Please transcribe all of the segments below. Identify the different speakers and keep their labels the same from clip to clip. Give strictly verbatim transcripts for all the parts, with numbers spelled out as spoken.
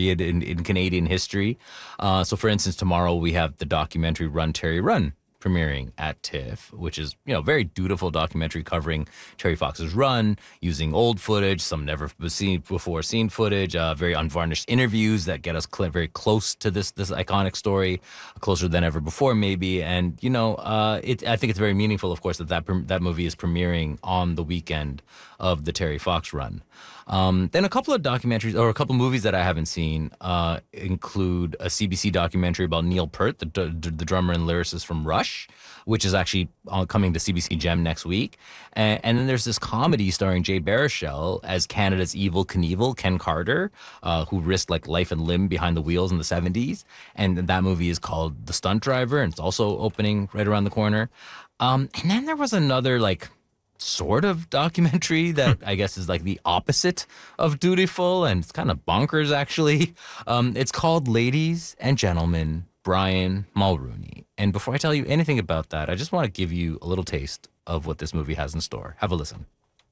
Speaker 1: period in, in Canadian history. Uh, so, for instance, tomorrow we have the documentary Run, Terry, Run premiering at TIFF, which is, you know, very dutiful documentary covering Terry Fox's run, using old footage, some never seen before seen footage, uh, very unvarnished interviews that get us cl- very close to this this iconic story, closer than ever before, maybe. And, you know, uh, it, I think it's very meaningful, of course, that that, pre- that movie is premiering on the weekend of the Terry Fox run. Um, then a couple of documentaries, or a couple of movies that I haven't seen, uh, include a C B C documentary about Neil Peart, the, the, the drummer and lyricist from Rush, which is actually uh, coming to C B C Gem next week. And, and then there's this comedy starring Jay Baruchel as Canada's Evel Knievel, Ken Carter, uh, who risked like life and limb behind the wheels in the seventies. And that movie is called The Stunt Driver, and it's also opening right around the corner. Um, and then there was another like sort of documentary that I guess is like the opposite of dutiful, and it's kind of bonkers actually. Um, it's called Ladies and Gentlemen, Brian Mulroney. And before I tell you anything about that, I just want to give you a little taste of what this movie has in store. Have a listen.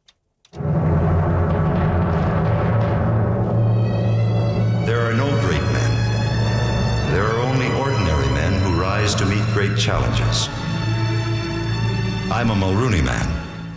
Speaker 2: There are no great men. There are only ordinary men who rise to meet great challenges. I'm a Mulroney man.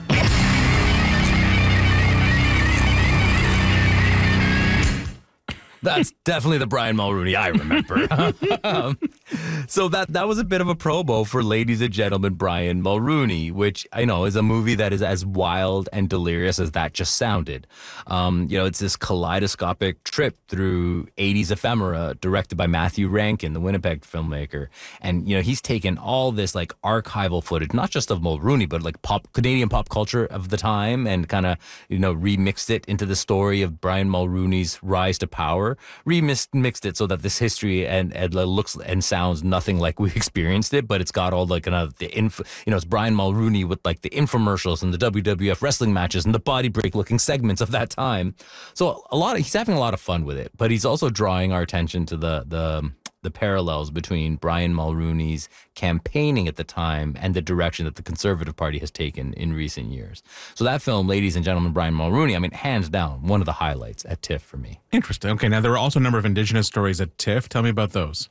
Speaker 1: That's definitely the Brian Mulroney I remember. um, so that that was a bit of a promo for Ladies and Gentlemen, Brian Mulroney, which I know is a movie that is as wild and delirious as that just sounded. Um, you know, it's this kaleidoscopic trip through eighties ephemera directed by Matthew Rankin, the Winnipeg filmmaker. And, you know, he's taken all this like archival footage, not just of Mulroney, but like pop Canadian pop culture of the time, and kind of, you know, remixed it into the story of Brian Mulroney's rise to power. Remixed it so that this history and, and looks and sounds nothing like we experienced it, but it's got all like kind of the inf, you know, it's Brian Mulroney with like the infomercials and the W W F wrestling matches and the body break looking segments of that time. So a lot of, he's having a lot of fun with it, but he's also drawing our attention to the the the parallels between Brian Mulroney's campaigning at the time and the direction that the Conservative Party has taken in recent years. So that film, Ladies and Gentlemen, Brian Mulroney, I mean, hands down, one of the highlights at TIFF for me.
Speaker 3: Interesting. Okay, now there are also a number of Indigenous stories at TIFF. Tell me about those.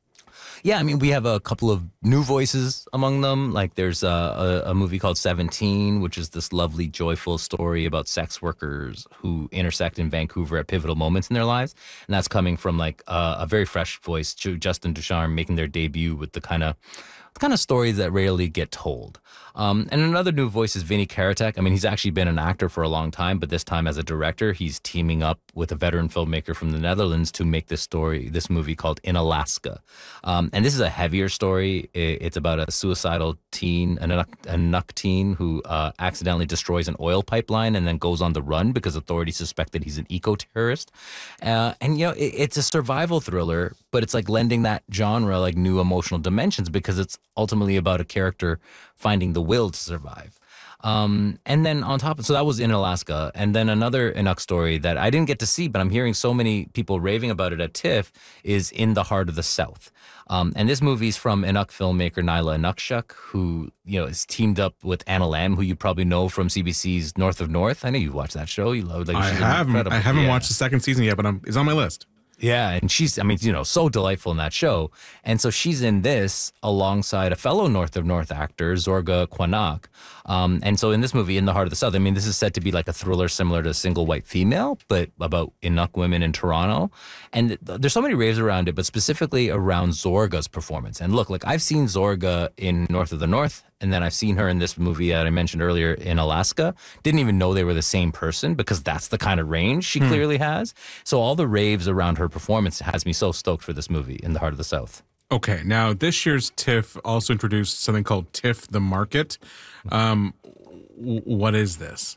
Speaker 1: Yeah, I mean, we have a couple of new voices among them. Like there's a, a, a movie called seventeen, which is this lovely, joyful story about sex workers who intersect in Vancouver at pivotal moments in their lives. And that's coming from like uh, a very fresh voice, Justin Ducharme, making their debut with the kind of the kind of stories that rarely get told. Um, and another new voice is Vinny Karatek. I mean, he's actually been an actor for a long time, but this time as a director, he's teaming up with a veteran filmmaker from the Netherlands to make this story, this movie called In Alaska. Um, and this is a heavier story. It's about a suicidal teen, a Inuk, a Inuk teen who uh, accidentally destroys an oil pipeline and then goes on the run because authorities suspect that he's an eco-terrorist. Uh, and, you know, it, it's a survival thriller, but it's like lending that genre like new emotional dimensions because it's ultimately about a character finding the will to survive. Um, and then on top of, so that was In Alaska. And then another Inuk story that I didn't get to see, but I'm hearing so many people raving about it at TIFF is In the Heart of the South. Um, and this movie's from Inuk filmmaker Naila Inukshuk, who, you know, is teamed up with Anna Lamb, who you probably know from C B C's North of North. I know you watched that show. You love like,
Speaker 3: I haven't, I haven't yeah. watched the second season yet, but I'm, it's on my list.
Speaker 1: Yeah, and she's, I mean, you know, so delightful in that show. And so she's in this alongside a fellow North of North actor, Zorga Quanak. Um, and so in this movie, In the Heart of the South, I mean, this is said to be like a thriller similar to Single White Female, but about Inuk women in Toronto. And th- there's so many raves around it, but specifically around Zorga's performance. And look, like I've seen Zorga in North of the North, and then I've seen her in this movie that I mentioned earlier in Alaska. Didn't even know they were the same person because that's the kind of range she hmm. clearly has. So all the raves around her performance has me so stoked for this movie, In the Heart of the South.
Speaker 3: Okay, now this year's TIFF also introduced something called TIFF the Market. Um, w- what is this?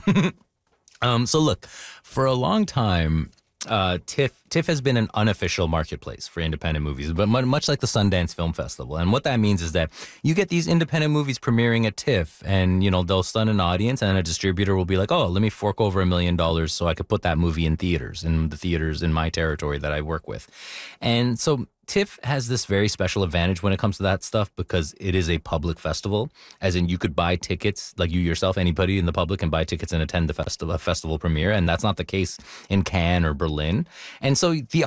Speaker 1: um, so look, for a long time, uh, TIFF TIFF has been an unofficial marketplace for independent movies, but much like the Sundance Film Festival. And what that means is that you get these independent movies premiering at TIFF, and you know they'll stun an audience, and a distributor will be like, "Oh, let me fork over a million dollars so I could put that movie in theaters, in the theaters in my territory that I work with." And so TIFF has this very special advantage when it comes to that stuff because it is a public festival, as in you could buy tickets, like you yourself, anybody in the public can buy tickets and attend the festival, a festival premiere, and that's not the case in Cannes or Berlin. And so the